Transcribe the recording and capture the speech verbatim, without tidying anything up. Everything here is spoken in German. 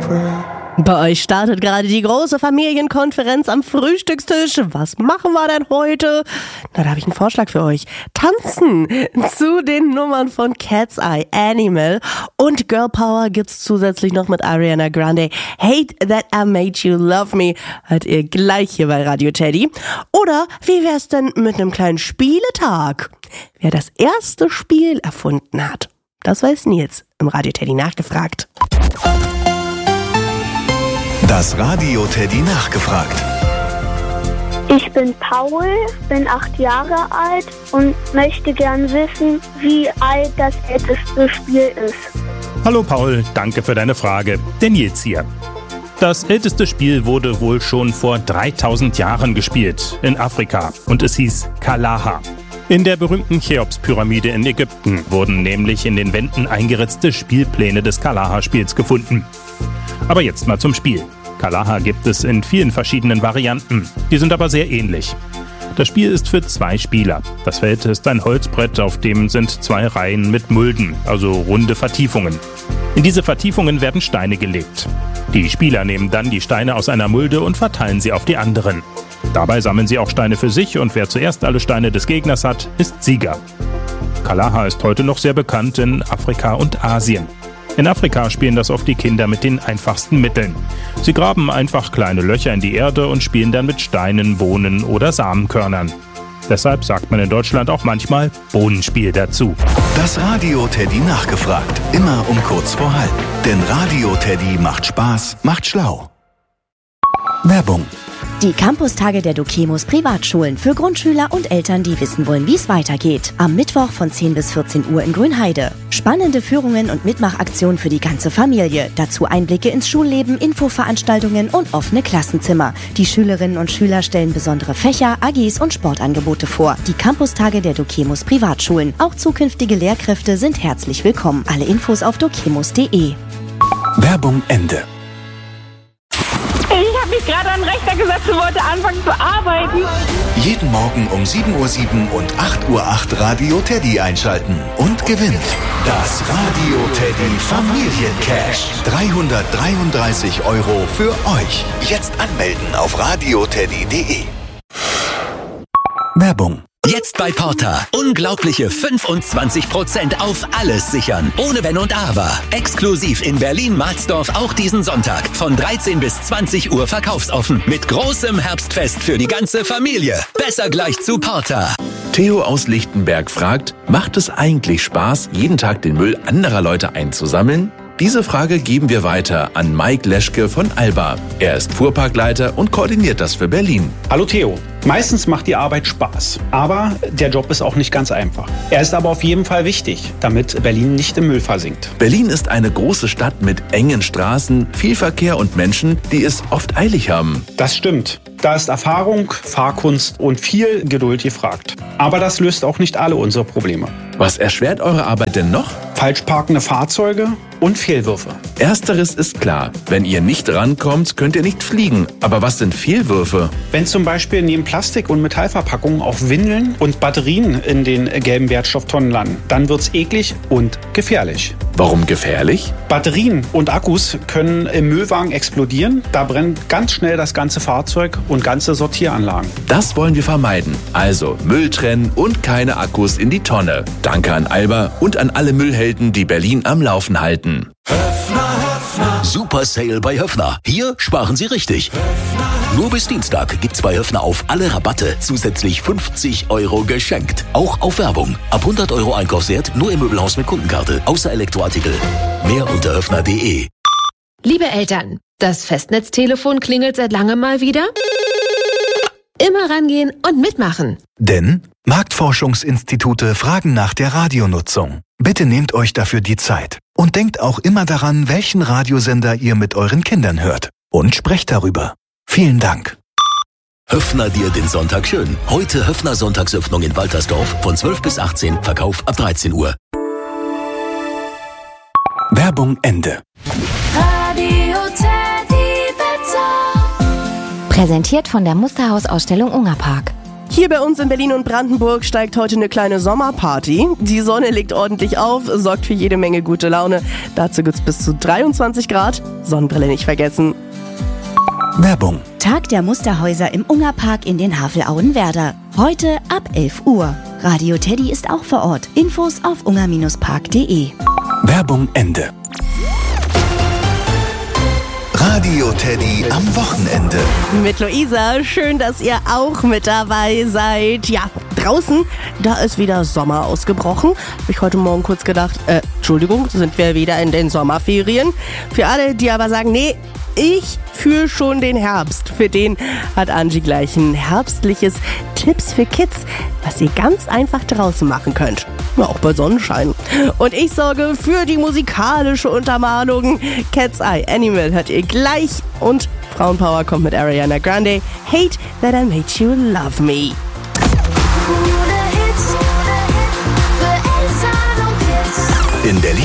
Oprah. Bei euch startet gerade die große Familienkonferenz am Frühstückstisch. Was machen wir denn heute? Na, da habe ich einen Vorschlag für euch. Tanzen zu den Nummern von Cat's Eye, Animal und Girl Power gibt's zusätzlich noch mit Ariana Grande. Hate That I Made You Love Me hört ihr gleich hier bei Radio Teddy. Oder wie wär's denn mit einem kleinen Spieletag? Wer das erste Spiel erfunden hat, das weiß Nils im Radio Teddy nachgefragt. Das Radio Teddy nachgefragt. Ich bin Paul, bin acht Jahre alt und möchte gern wissen, wie alt das älteste Spiel ist. Hallo Paul, danke für deine Frage. Der Nils hier. Das älteste Spiel wurde wohl schon vor dreitausend Jahren gespielt, in Afrika, und es hieß Kalaha. In der berühmten Cheops-Pyramide in Ägypten wurden nämlich in den Wänden eingeritzte Spielpläne des Kalaha-Spiels gefunden. Aber jetzt mal zum Spiel. Kalaha gibt es in vielen verschiedenen Varianten. Die sind aber sehr ähnlich. Das Spiel ist für zwei Spieler. Das Feld ist ein Holzbrett, auf dem sind zwei Reihen mit Mulden, also runde Vertiefungen. In diese Vertiefungen werden Steine gelegt. Die Spieler nehmen dann die Steine aus einer Mulde und verteilen sie auf die anderen. Dabei sammeln sie auch Steine für sich und wer zuerst alle Steine des Gegners hat, ist Sieger. Kalaha ist heute noch sehr bekannt in Afrika und Asien. In Afrika spielen das oft die Kinder mit den einfachsten Mitteln. Sie graben einfach kleine Löcher in die Erde und spielen dann mit Steinen, Bohnen oder Samenkörnern. Deshalb sagt man in Deutschland auch manchmal Bohnenspiel dazu. Das Radio Teddy nachgefragt. Immer um kurz vor halb. Denn Radio Teddy macht Spaß, macht schlau. Werbung. Die Campustage der Dokemos Privatschulen für Grundschüler und Eltern, die wissen wollen, wie es weitergeht. Am Mittwoch von zehn bis vierzehn Uhr in Grünheide. Spannende Führungen und Mitmachaktionen für die ganze Familie. Dazu Einblicke ins Schulleben, Infoveranstaltungen und offene Klassenzimmer. Die Schülerinnen und Schüler stellen besondere Fächer, A Gs und Sportangebote vor. Die Campustage der Dokemos Privatschulen. Auch zukünftige Lehrkräfte sind herzlich willkommen. Alle Infos auf dokemos punkt de. Werbung Ende. Ich habe mich gerade an den Rechner gesetzt und wollte anfangen zu arbeiten. Jeden Morgen um sieben Uhr sieben und acht Uhr acht Radio Teddy einschalten und gewinnt das Radio Teddy Familiencash. dreihundertdreiunddreißig Euro für euch. Jetzt anmelden auf radio teddy punkt de. Werbung. Jetzt bei Porter. Unglaubliche fünfundzwanzig Prozent auf alles sichern. Ohne Wenn und Aber. Exklusiv in Berlin-Marsdorf auch diesen Sonntag. Von dreizehn bis zwanzig Uhr verkaufsoffen. Mit großem Herbstfest für die ganze Familie. Besser gleich zu Porter. Theo aus Lichtenberg fragt, macht es eigentlich Spaß, jeden Tag den Müll anderer Leute einzusammeln? Diese Frage geben wir weiter an Mike Leschke von Alba. Er ist Fuhrparkleiter und koordiniert das für Berlin. Hallo Theo. Meistens macht die Arbeit Spaß, aber der Job ist auch nicht ganz einfach. Er ist aber auf jeden Fall wichtig, damit Berlin nicht im Müll versinkt. Berlin ist eine große Stadt mit engen Straßen, viel Verkehr und Menschen, die es oft eilig haben. Das stimmt. Da ist Erfahrung, Fahrkunst und viel Geduld gefragt. Aber das löst auch nicht alle unsere Probleme. Was erschwert eure Arbeit denn noch? Falsch parkende Fahrzeuge und Fehlwürfe. Ersteres ist klar. Wenn ihr nicht rankommt, könnt ihr nicht fliegen. Aber was sind Fehlwürfe? Wenn zum Beispiel neben Plastik- und Metallverpackungen auf Windeln und Batterien in den gelben Wertstofftonnen landen, dann wird's eklig und gefährlich. Warum gefährlich? Batterien und Akkus können im Müllwagen explodieren. Da brennt ganz schnell das ganze Fahrzeug und ganze Sortieranlagen. Das wollen wir vermeiden. Also Müll trennen und keine Akkus in die Tonne. Danke an Alba und an alle Müllhelden, die Berlin am Laufen halten. Höffner, Höffner. Super Sale bei Höffner. Hier sparen Sie richtig. Höffner. Nur bis Dienstag gibt's bei Höffner auf alle Rabatte zusätzlich fünfzig Euro geschenkt. Auch auf Werbung. Ab hundert Euro Einkaufswert nur im Möbelhaus mit Kundenkarte. Außer Elektroartikel. Mehr unter höffner punkt de. Liebe Eltern, das Festnetztelefon klingelt seit langem mal wieder. Immer rangehen und mitmachen. Denn Marktforschungsinstitute fragen nach der Radionutzung. Bitte nehmt euch dafür die Zeit. Und denkt auch immer daran, welchen Radiosender ihr mit euren Kindern hört. Und sprecht darüber. Vielen Dank. Höffner dir den Sonntag schön. Heute Höffner Sonntagsöffnung in Waltersdorf von zwölf bis achtzehn, Verkauf ab dreizehn Uhr. Werbung Ende. Radio Teddy Wetter. Präsentiert von der Musterhausausstellung Ungerpark. Hier bei uns in Berlin und Brandenburg steigt heute eine kleine Sommerparty. Die Sonne legt ordentlich auf, sorgt für jede Menge gute Laune. Dazu gibt's bis zu dreiundzwanzig Grad. Sonnenbrille nicht vergessen. Werbung. Tag der Musterhäuser im Ungerpark in den Havelauen-Werder. Heute ab elf Uhr. Radio Teddy ist auch vor Ort. Infos auf unger Bindestrich park punkt de. Werbung Ende. Radio Teddy am Wochenende. Mit Luisa, schön, dass ihr auch mit dabei seid. Ja, draußen, da ist wieder Sommer ausgebrochen. Hab ich heute Morgen kurz gedacht, äh, Entschuldigung, sind wir wieder in den Sommerferien? Für alle, die aber sagen, nee, ich fühle schon den Herbst. Für den hat Angie gleich ein herbstliches Tipps für Kids, was ihr ganz einfach draußen machen könnt. Ja, auch bei Sonnenschein. Und ich sorge für die musikalische Untermalung. Cat's Eye Animal hört ihr gleich. Und Frauenpower kommt mit Ariana Grande. Hate that I made you love me. In Berlin